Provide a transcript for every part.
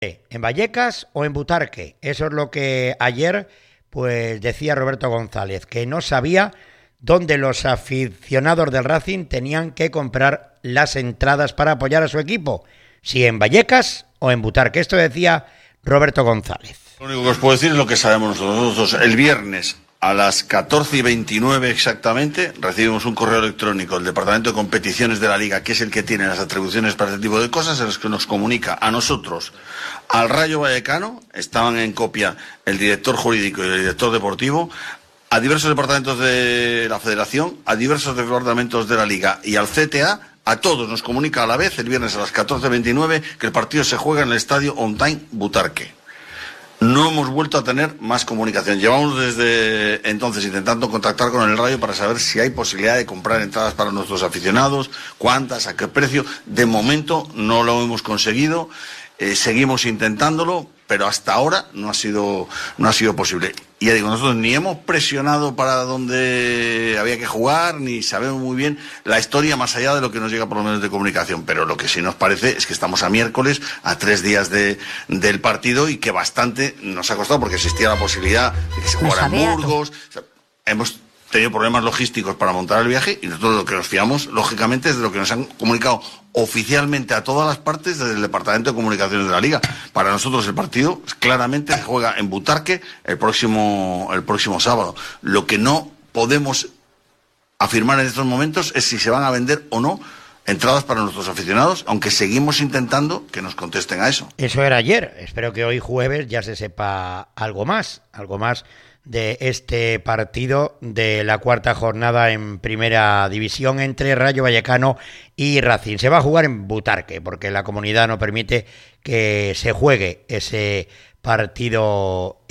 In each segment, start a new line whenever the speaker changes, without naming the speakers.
¿En Vallecas o en Butarque? Eso es lo que ayer pues decía Roberto González, que no sabía dónde los aficionados del Racing tenían que comprar las entradas para apoyar a su equipo, si en Vallecas o en Butarque. Esto decía Roberto González.
Lo único que os puedo decir es lo que sabemos nosotros. El viernes a las 14:29 exactamente recibimos un correo electrónico del Departamento de Competiciones de la Liga, que es el que tiene las atribuciones para este tipo de cosas, en los que nos comunica a nosotros, al Rayo Vallecano, estaban en copia el director jurídico y el director deportivo, a diversos departamentos de la Federación, a diversos departamentos de la Liga y al CTA. A todos nos comunica a la vez el viernes a las 14:29 que el partido se juega en el estadio On Time Butarque. No hemos vuelto a tener más comunicación. Llevamos desde entonces intentando contactar con el Rayo para saber si hay posibilidad de comprar entradas para nuestros aficionados, cuántas, a qué precio. De momento no lo hemos conseguido. Seguimos intentándolo, pero hasta ahora no ha sido posible. Y ya digo, nosotros ni hemos presionado para donde había que jugar, ni sabemos muy bien la historia más allá de lo que nos llega por los medios de comunicación. Pero lo que sí nos parece es que estamos a miércoles, a 3 días del partido, y que bastante nos ha costado porque existía la posibilidad de que se jugara en Burgos. O sea, hemos tenido problemas logísticos para montar el viaje, y nosotros lo que nos fiamos, lógicamente, es de lo que nos han comunicado oficialmente a todas las partes desde el Departamento de Comunicaciones de la Liga. Para nosotros el partido claramente se juega en Butarque el próximo sábado. Lo que no podemos afirmar en estos momentos es si se van a vender o no entradas para nuestros aficionados, aunque seguimos intentando que nos contesten a eso.
Eso era ayer. Espero que hoy jueves ya se sepa algo más de este partido de la cuarta jornada en Primera División entre Rayo Vallecano y Racing. Se va a jugar en Butarque porque la comunidad no permite que se juegue ese partido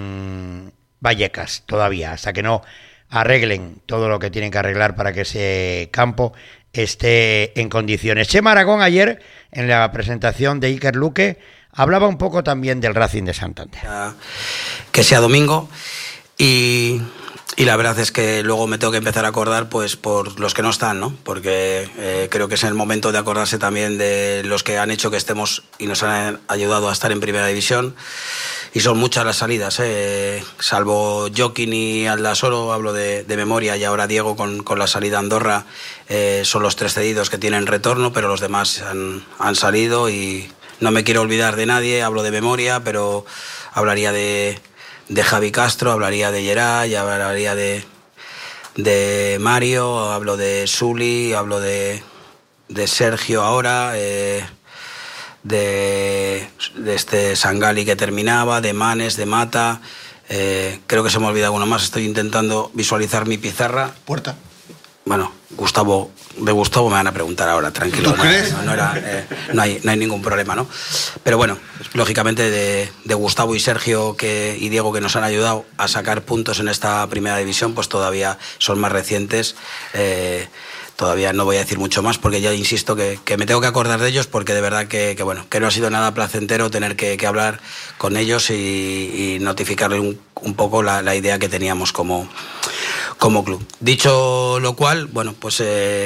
en Vallecas todavía, hasta que no arreglen todo lo que tienen que arreglar para que ese campo esté en condiciones. Chema Aragón ayer en la presentación de Iker Luque hablaba un poco también del Racing de Santander.
Que sea domingo y la verdad es que luego me tengo que empezar a acordar pues por los que no están, ¿no? Porque creo que es el momento de acordarse también de los que han hecho que estemos y nos han ayudado a estar en Primera División, y son muchas las salidas, salvo Joaquín y Aldasoro, hablo de memoria, y ahora Diego con la salida a Andorra, son los 3 cedidos que tienen retorno, pero los demás han salido, y no me quiero olvidar de nadie, hablo de memoria, pero hablaría de Javi Castro, hablaría de Geray, hablaría de Mario, hablo de Suli, hablo de Sergio ahora, de este Sangali que terminaba, de Manes, de Mata, creo que se me olvida alguno más, estoy intentando visualizar mi pizarra.
Puerta.
Bueno, de Gustavo me van a preguntar ahora, tranquilo.
¿Tú crees?
No hay ningún problema, ¿no? Pero bueno, lógicamente de Gustavo y Sergio y Diego, que nos han ayudado a sacar puntos en esta Primera División, pues todavía son más recientes. Todavía no voy a decir mucho más porque ya insisto que me tengo que acordar de ellos, porque de verdad que no ha sido nada placentero tener que hablar con ellos y notificarles un poco la idea que teníamos como club. Dicho lo cual, bueno, pues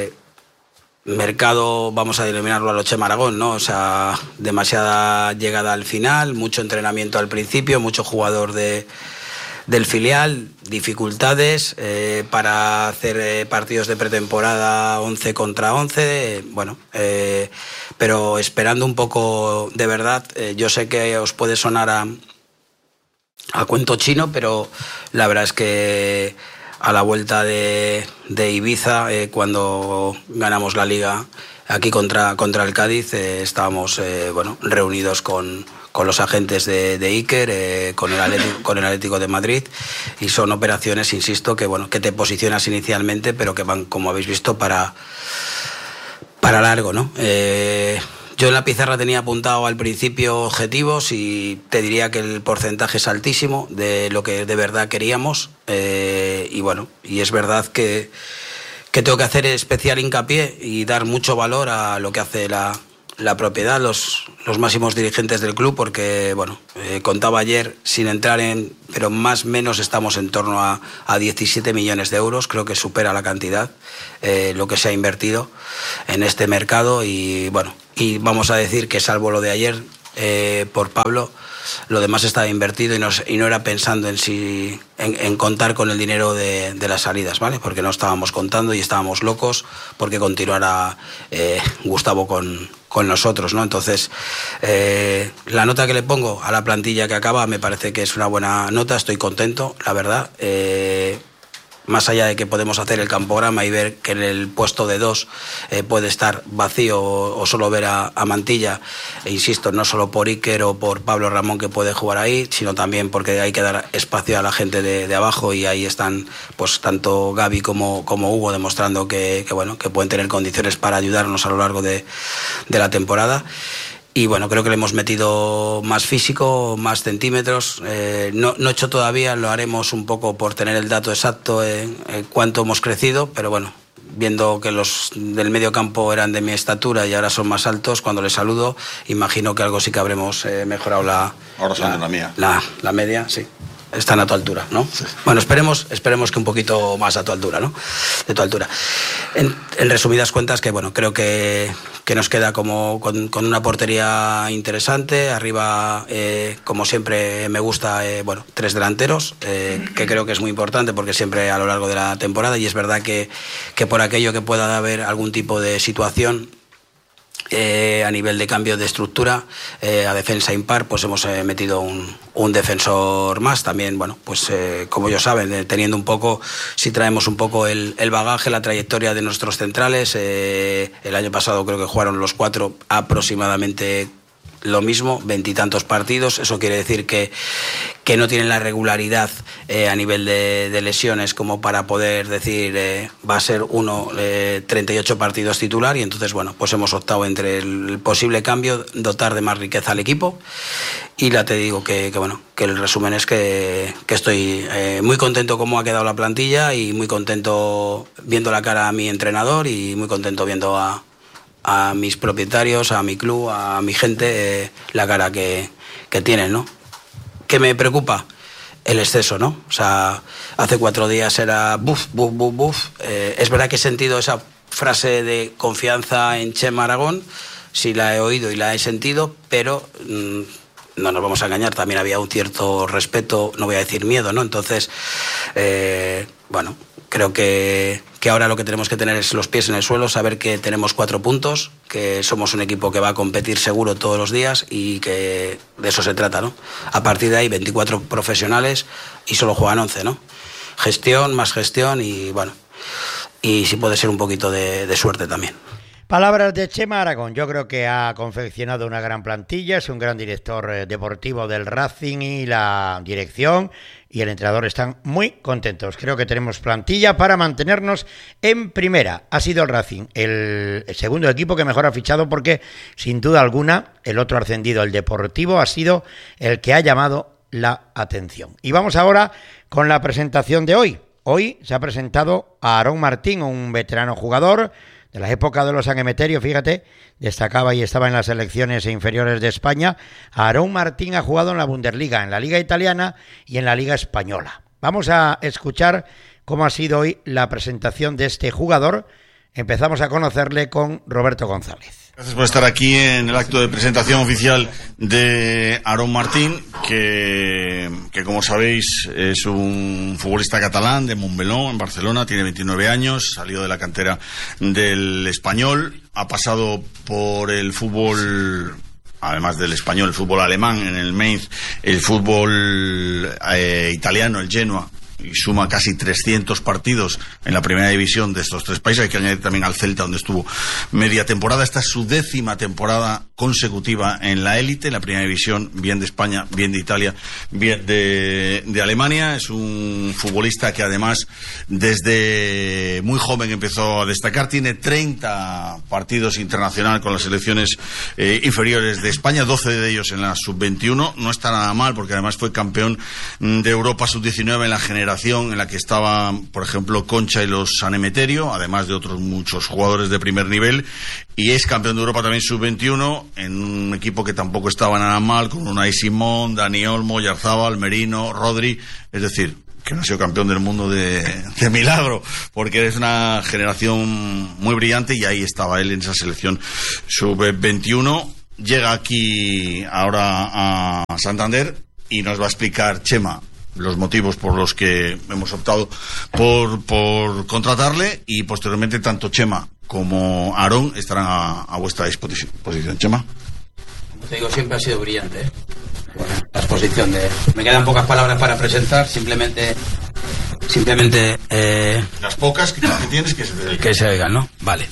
mercado, vamos a denominarlo a lo Chema Aragón, ¿no? O sea, demasiada llegada al final, mucho entrenamiento al principio, mucho jugador del filial, dificultades para hacer partidos de pretemporada 11 contra 11, bueno, pero esperando un poco de verdad. Yo sé que os puede sonar a cuento chino, pero la verdad es que a la vuelta de Ibiza, cuando ganamos la Liga aquí contra el Cádiz, estábamos reunidos con los agentes de Iker, con el Atlético de Madrid, y son operaciones, insisto, que te posicionas inicialmente, pero que van, como habéis visto, para largo, ¿no? Yo en la pizarra tenía apuntado al principio objetivos, y te diría que el porcentaje es altísimo de lo que de verdad queríamos, y es verdad que tengo que hacer especial hincapié y dar mucho valor a lo que hace la propiedad, los máximos dirigentes del club, porque contaba ayer, sin entrar pero más o menos estamos en torno a 17 millones de euros, creo que supera la cantidad lo que se ha invertido en este mercado, y vamos a decir que salvo lo de ayer, por Pablo, lo demás estaba invertido y no era pensando en contar con el dinero de las salidas, ¿vale? Porque no estábamos contando y estábamos locos porque continuara Gustavo con nosotros, ¿no? Entonces, la nota que le pongo a la plantilla que acaba me parece que es una buena nota, estoy contento, la verdad. Más allá de que podemos hacer el campograma y ver que en el puesto de 2 puede estar vacío o solo ver a Mantilla, e insisto, no solo por Iker o por Pablo Ramón que puede jugar ahí, sino también porque hay que dar espacio a la gente de abajo, y ahí están pues tanto Gaby como Hugo demostrando que pueden tener condiciones para ayudarnos a lo largo de la temporada. Y bueno, creo que le hemos metido más físico, más centímetros. No hecho todavía, lo haremos un poco por tener el dato exacto en cuánto hemos crecido, pero bueno, viendo que los del medio campo eran de mi estatura y ahora son más altos, cuando les saludo, imagino que algo sí que habremos mejorado
ahora son de la mía.
La media, sí. Están a tu altura, ¿no? Sí. Bueno, esperemos que un poquito más a tu altura, ¿no? De tu altura. En resumidas cuentas, que bueno, creo que nos queda como con una portería interesante. Arriba, como siempre me gusta, 3 delanteros, que creo que es muy importante porque siempre a lo largo de la temporada, y es verdad que por aquello que pueda haber algún tipo de situación, a nivel de cambio de estructura, a defensa impar, pues hemos metido un defensor más también. Bueno, pues como ellos saben, teniendo un poco, si traemos un poco el bagaje, la trayectoria de nuestros centrales, el año pasado creo que jugaron los 4 aproximadamente lo mismo, 20 y tantos partidos. Eso quiere decir que no tienen la regularidad a nivel de lesiones como para poder decir va a ser 38 partidos titular, y entonces bueno, pues hemos optado entre el posible cambio, dotar de más riqueza al equipo, y ya te digo que el resumen es que estoy muy contento cómo ha quedado la plantilla, y muy contento viendo la cara a mi entrenador, y muy contento viendo a mis propietarios, a mi club, a mi gente, la cara que tienen, ¿no? ¿Qué me preocupa? El exceso, ¿no? O sea, hace 4 días era buf. Es verdad que he sentido esa frase de confianza en Chema Aragón, sí la he oído y la he sentido, pero no nos vamos a engañar, también había un cierto respeto, no voy a decir miedo, ¿no? Entonces, creo que ahora lo que tenemos que tener es los pies en el suelo, saber que tenemos 4 puntos, que somos un equipo que va a competir seguro todos los días, y que de eso se trata, ¿no? A partir de ahí, 24 profesionales y solo juegan 11, ¿no? Más gestión y bueno, y si puede ser un poquito de suerte también.
Palabras de Chema Aragón. Yo creo que ha confeccionado una gran plantilla, es un gran director deportivo del Racing, y la dirección y el entrenador están muy contentos. Creo que tenemos plantilla para mantenernos en primera. Ha sido el Racing el segundo equipo que mejor ha fichado, porque sin duda alguna el otro ascendido, el Deportivo, ha sido el que ha llamado la atención. Y vamos ahora con la presentación de hoy. Hoy se ha presentado a Aarón Martín, un veterano jugador de la época de los San Emeterio, fíjate, destacaba y estaba en las selecciones inferiores de España. Aarón Martín ha jugado en la Bundesliga, en la Liga Italiana y en la Liga Española. Vamos a escuchar cómo ha sido hoy la presentación de este jugador. Empezamos a conocerle con Roberto González.
Gracias por estar aquí en el acto de presentación oficial de Aarón Martín, que como sabéis es un futbolista catalán de Montmeló, en Barcelona, tiene 29 años, salió de la cantera del Español, ha pasado por el fútbol, además del español, el fútbol alemán en el Mainz, el fútbol italiano, el Genoa, y suma casi 300 partidos en la primera división de estos 3 países. Hay que añadir también al Celta, donde estuvo media temporada. Esta es su 10ª temporada consecutiva en la élite, en la primera división, bien de España, bien de Italia, bien de Alemania. Es un futbolista que además desde muy joven empezó a destacar. Tiene 30 partidos internacionales con las selecciones inferiores de España, 12 de ellos en la sub-21. No está nada mal, porque además fue campeón de Europa sub-19 en la generación en la que estaban, por ejemplo, Concha y los San Emeterio, además de otros muchos jugadores de primer nivel, y es campeón de Europa también sub-21 en un equipo que tampoco estaba nada mal, con Unai Simón, Dani Olmo, Yarzábal, Merino, Rodri, es decir, que no ha sido campeón del mundo de milagro, porque es una generación muy brillante, y ahí estaba él en esa selección sub-21. llega aquí ahora a Santander y nos va a explicar Chema los motivos por los que hemos optado por contratarle, y posteriormente tanto Chema como Aarón estarán a vuestra disposición. Chema.
Como te digo, siempre ha sido brillante, ¿eh? Bueno, la exposición me quedan pocas palabras para presentar, simplemente
las pocas que tienes
que se oigan, ¿no? Vale.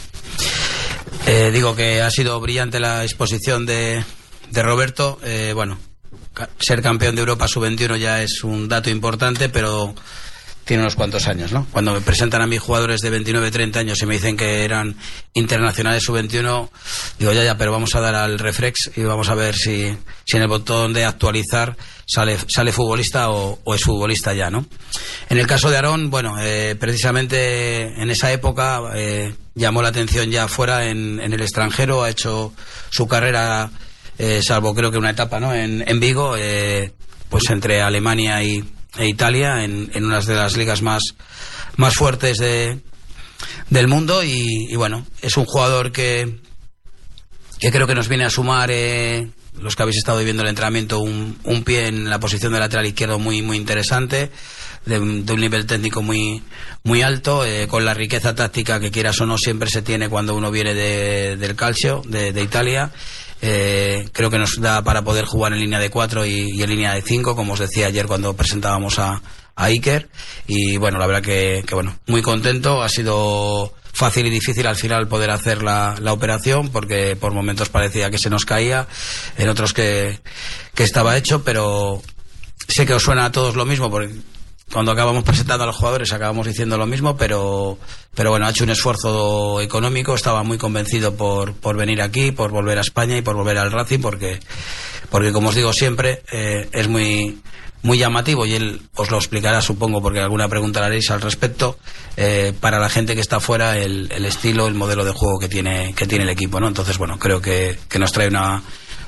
Digo que ha sido brillante la exposición de Roberto. Bueno, ser campeón de Europa sub-21 ya es un dato importante, pero tiene unos cuantos años, ¿no? Cuando me presentan a mis jugadores de 29, 30 años y me dicen que eran internacionales sub-21, digo, ya, pero vamos a dar al refresh y vamos a ver si en el botón de actualizar sale futbolista o es futbolista ya, ¿no? En el caso de Aarón, bueno, precisamente en esa época llamó la atención ya fuera en el extranjero, ha hecho su carrera, salvo creo que una etapa, ¿no? En Vigo, pues entre Alemania e Italia, en una de las ligas más fuertes del mundo, y bueno, es un jugador que creo que nos viene a sumar, los que habéis estado viviendo el entrenamiento, un pie en la posición de lateral izquierdo muy interesante, de un nivel técnico muy alto, con la riqueza táctica que quieras o no siempre se tiene cuando uno viene del Calcio, de Italia. Creo que nos da para poder jugar en línea de 4 y en línea de 5, como os decía ayer cuando presentábamos a Iker. Y bueno, la verdad que bueno, muy contento. Ha sido fácil y difícil al final poder hacer la operación, porque por momentos parecía que se nos caía, en otros que estaba hecho, pero sé que os suena a todos lo mismo, porque cuando acabamos presentando a los jugadores acabamos diciendo lo mismo, pero bueno, ha hecho un esfuerzo económico, estaba muy convencido por venir aquí, por volver a España y por volver al Racing, porque como os digo siempre, es muy llamativo, y él os lo explicará, supongo, porque alguna pregunta le haréis al respecto, para la gente que está fuera, el estilo, el modelo de juego que tiene el equipo, ¿no? Entonces, bueno, creo que nos trae una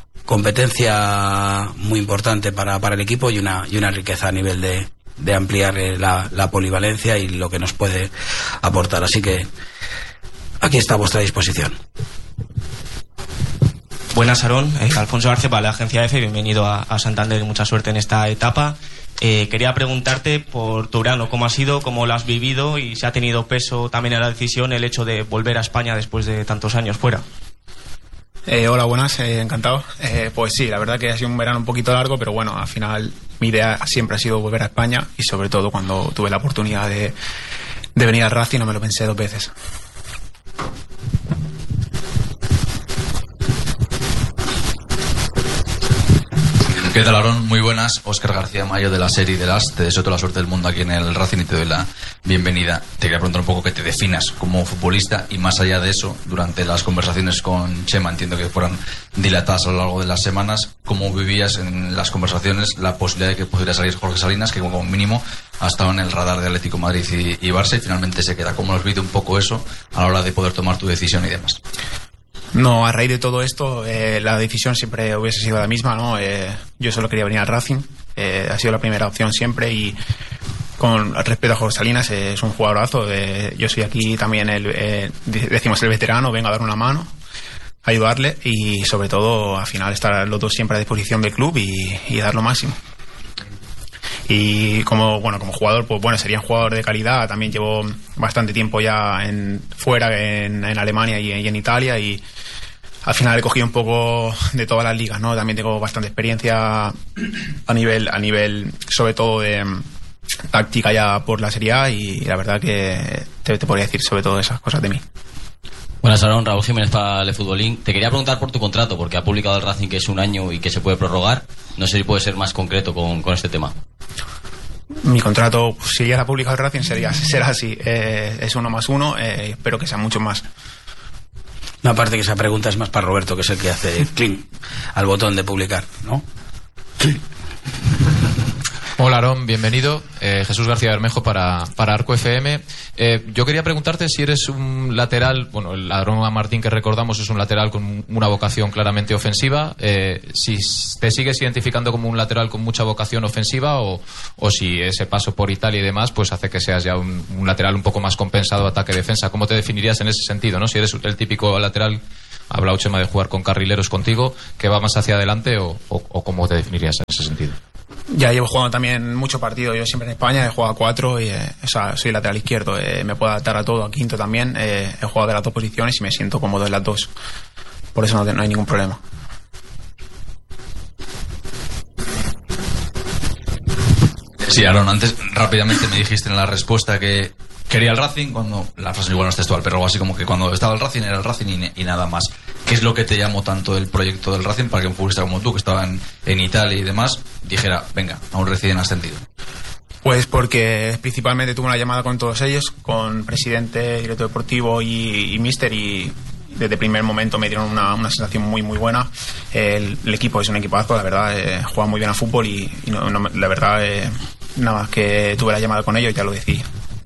competencia muy importante para el equipo y una riqueza a nivel de ampliar la polivalencia y lo que nos puede aportar. Así que aquí está a vuestra disposición.
Buenas, Aarón. Alfonso García para la agencia EFE. Bienvenido a Santander y mucha suerte en esta etapa. Quería preguntarte por tu verano, cómo ha sido, cómo lo has vivido, y si ha tenido peso también en la decisión el hecho de volver a España después de tantos años fuera.
Hola, buenas, encantado. Pues sí, la verdad que ha sido un verano un poquito largo, pero bueno, al final mi idea siempre ha sido volver a España, y sobre todo cuando tuve la oportunidad de venir al Racing no me lo pensé dos veces.
¿Qué tal, Aarón? Muy buenas. Óscar García Mayo, de la serie de las. Te deseo toda la suerte del mundo aquí en el Racing y te doy la bienvenida. Te quería preguntar un poco que te definas como futbolista, y más allá de eso, durante las conversaciones con Chema, entiendo que fueran dilatadas a lo largo de las semanas, ¿cómo vivías en las conversaciones la posibilidad de que pudiera salir Jorge Salinas, que como mínimo ha estado en el radar de Atlético Madrid y Barça, y finalmente se queda? ¿Cómo has vivido un poco eso a la hora de poder tomar tu decisión y demás?
No, a raíz de todo esto, la decisión siempre hubiese sido la misma, ¿no? Yo solo quería venir al Racing, ha sido la primera opción siempre, y con respecto a Jorge Salinas, es un jugadorazo. Yo soy aquí también decimos el veterano, vengo a dar una mano, a ayudarle, y sobre todo al final estar los dos siempre a disposición del club y dar lo máximo. Y como jugador, pues bueno, sería un jugador de calidad. También llevo bastante tiempo ya fuera, en Alemania y en Italia, y al final he cogido un poco de todas las ligas, ¿no? También tengo bastante experiencia a nivel sobre todo de táctica ya por la Serie A, y la verdad que te podría decir sobre todo esas cosas de mí.
Buenas, Aarón. Raúl Jiménez para Le Futbolín. Te quería preguntar por tu contrato, porque ha publicado el Racing que es 1 año y que se puede prorrogar. No sé si puede ser más concreto con este tema.
Mi contrato, pues, si ya la publicado el Racing, será así. Es 1 más 1, espero que sea mucho más.
No, aparte que esa pregunta es más para Roberto, que es el que hace clic al botón de publicar, ¿no? Sí.
Hola, Aarón, bienvenido. Jesús García Bermejo para Arco FM. Yo quería preguntarte si eres un lateral, bueno, el Aarón Martín que recordamos es un lateral con una vocación claramente ofensiva, si te sigues identificando como un lateral con mucha vocación ofensiva, o si ese paso por Italia y demás pues hace que seas ya un lateral un poco más compensado ataque-defensa. ¿Cómo te definirías en ese sentido, no? Si eres el típico lateral Ha hablado Chema de jugar con carrileros contigo, ¿que va más hacia adelante o cómo te definirías en ese sentido?
Ya llevo jugando también muchos partidos. Yo siempre en España he jugado a 4 y soy lateral izquierdo. Me puedo adaptar a todo, a quinto también. He jugado de las 2 posiciones y me siento cómodo en las 2. Por eso no hay ningún problema.
Sí, Aaron, antes rápidamente me dijiste en la respuesta que quería el Racing, cuando la frase igual no es textual, pero algo así como que cuando estaba el Racing era el Racing y nada más. ¿Qué es lo que te llamó tanto del proyecto del Racing para que un futbolista como tú, que estaba en Italia y demás, dijera, venga, a un recién ascendido?
Pues porque principalmente tuve una llamada con todos ellos, con presidente, director deportivo y míster, y desde el primer momento me dieron una sensación muy muy buena. El equipo es un equipazo, la verdad, juega muy bien a fútbol y la verdad, nada más que tuve la llamada con ellos ya lo decidí.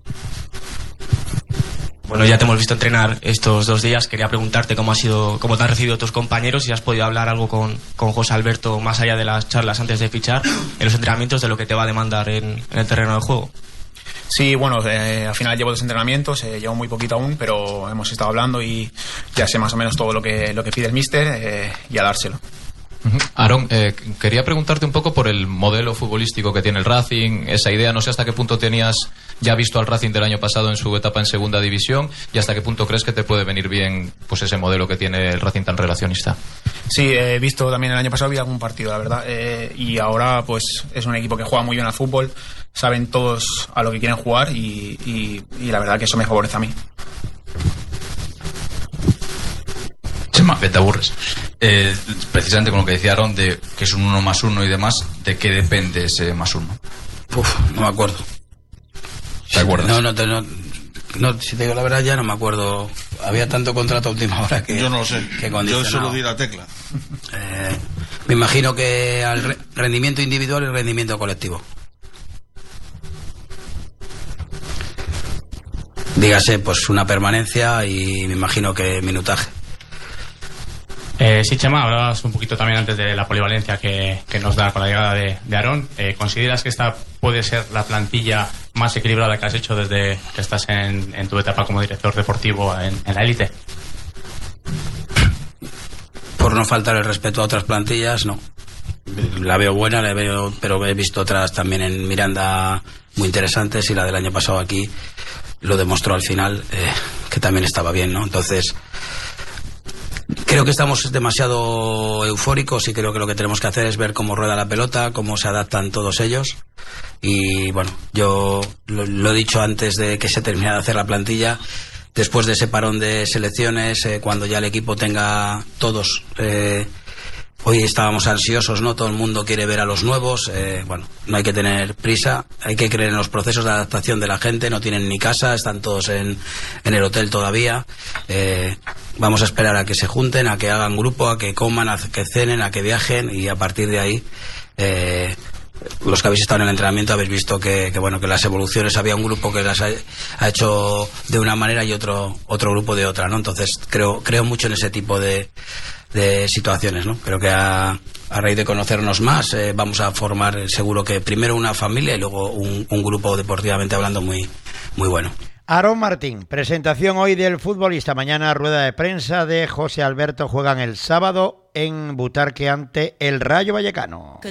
Bueno, ya te hemos visto entrenar estos 2 días. Quería preguntarte cómo te han recibido tus compañeros, si has podido hablar algo con José Alberto, más allá de las charlas antes de fichar, en los entrenamientos, de lo que te va a demandar en el terreno de juego.
Sí, bueno, al final llevo 2 entrenamientos, llevo muy poquito aún, pero hemos estado hablando y ya sé más o menos todo lo que pide el míster y a dárselo.
Aaron, quería preguntarte un poco por el modelo futbolístico que tiene el Racing, esa idea. No sé hasta qué punto tenías ya visto al Racing del año pasado en su etapa en segunda división y hasta qué punto crees que te puede venir bien pues ese modelo que tiene el Racing tan relacionista.
Sí, he visto también el año pasado, vi algún partido, la verdad, y ahora pues es un equipo que juega muy bien al fútbol, saben todos a lo que quieren jugar y la verdad que eso me favorece a mí.
Chema, te aburres. Precisamente con lo que decía Aaron, de que es un 1 más 1 y demás, ¿de qué depende ese más 1?
No me acuerdo.
¿Te acuerdas?
No, si te digo la verdad ya no me acuerdo. Había tanto contrato a última hora que...
Yo no lo sé. Yo solo di la tecla.
Me imagino que al rendimiento individual y rendimiento colectivo. Dígase, pues una permanencia y me imagino que minutaje.
Sí, Chema, hablabas un poquito también antes de la polivalencia que nos da con la llegada de Aaron. ¿Consideras que esta puede ser la plantilla más equilibrada que has hecho desde que estás en tu etapa como director deportivo en la élite?
Por no faltar el respeto a otras plantillas, no. La veo buena, pero he visto otras también en Miranda muy interesantes y la del año pasado aquí lo demostró al final, que también estaba bien, ¿no? Entonces... creo que estamos demasiado eufóricos y creo que lo que tenemos que hacer es ver cómo rueda la pelota, cómo se adaptan todos ellos. Y bueno, yo lo he dicho antes de que se terminara de hacer la plantilla, después de ese parón de selecciones, cuando ya el equipo tenga todos... hoy estábamos ansiosos, ¿no? Todo el mundo quiere ver a los nuevos. Bueno, no hay que tener prisa, hay que creer en los procesos de adaptación de la gente. No tienen ni casa, están todos en el hotel todavía. Vamos a esperar a que se junten, a que hagan grupo, a que coman, a que cenen, a que viajen y a partir de ahí... los que habéis estado en el entrenamiento habéis visto que las evoluciones, había un grupo que las ha hecho de una manera y otro grupo de otra, ¿no? Entonces creo mucho en ese tipo de situaciones, ¿no? Creo que a raíz de conocernos más vamos a formar seguro que primero una familia y luego un grupo deportivamente hablando muy, muy bueno.
Aaron Martín, presentación hoy del futbolista. Mañana rueda de prensa de José Alberto. Juegan el sábado en Butarque ante el Rayo Vallecano.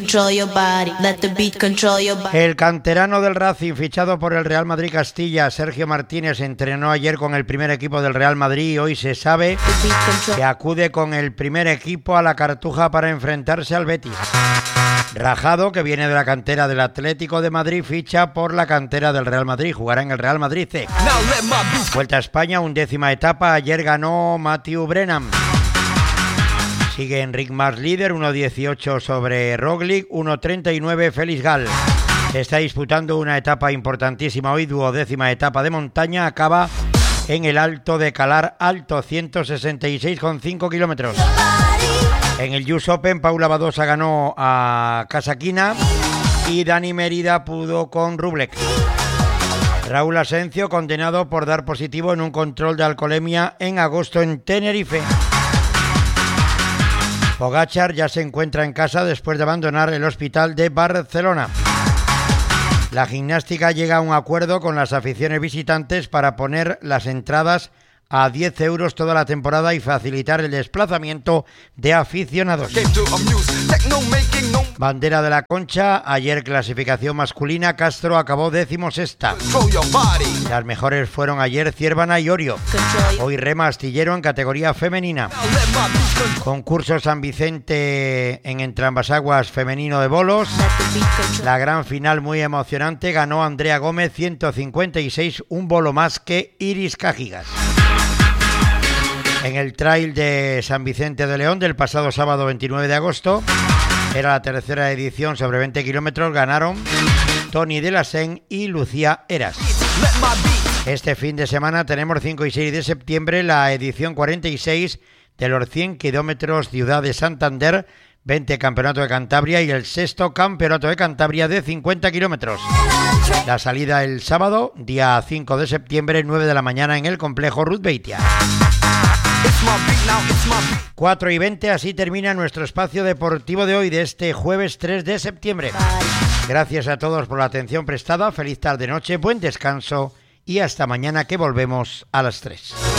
El canterano del Racing, fichado por el Real Madrid Castilla, Sergio Martínez, entrenó ayer con el primer equipo del Real Madrid y hoy se sabe que acude con el primer equipo a la Cartuja para enfrentarse al Betis. Rajado, que viene de la cantera del Atlético de Madrid, ficha por la cantera del Real Madrid. Jugará en el Real Madrid C. Vuelta a España, 11ª etapa. Ayer ganó Mathieu Brennan. Sigue Enric Mas líder, 1.18 sobre Roglic, 1.39 Félix Gal. Se está disputando una etapa importantísima hoy, 12ª etapa de montaña. Acaba en el Alto de Calar Alto, 166,5 kilómetros. En el US Open, Paula Badosa ganó a Casaquina y Dani Mérida pudo con Rublek. Raúl Asencio, condenado por dar positivo en un control de alcoholemia en agosto en Tenerife. Pogačar ya se encuentra en casa después de abandonar el hospital de Barcelona. La gimnástica llega a un acuerdo con las aficiones visitantes para poner las entradas a 10 euros toda la temporada y facilitar el desplazamiento de aficionados. Bandera de la Concha, ayer clasificación masculina, Castro acabó 16ª. Las mejores fueron ayer Ciervana y Orio. Hoy rema Astillero en categoría femenina. Concurso San Vicente en Entrambasaguas femenino de bolos. La gran final muy emocionante, ganó Andrea Gómez 156, un bolo más que Iris Cajigas. En el trail de San Vicente de León del pasado sábado 29 de agosto, era la tercera edición sobre 20 kilómetros, ganaron Tony de la Sen y Lucía Eras. Este fin de semana tenemos 5 y 6 de septiembre la edición 46 de los 100 kilómetros Ciudad de Santander, 20 Campeonato de Cantabria y el 6º Campeonato de Cantabria de 50 kilómetros. La salida el sábado, día 5 de septiembre, 9 de la mañana en el complejo Ruth Beitia. 4:20, así termina nuestro espacio deportivo de hoy, de este jueves 3 de septiembre. Gracias a todos por la atención prestada, feliz tarde-noche, buen descanso y hasta mañana que volvemos a las 3.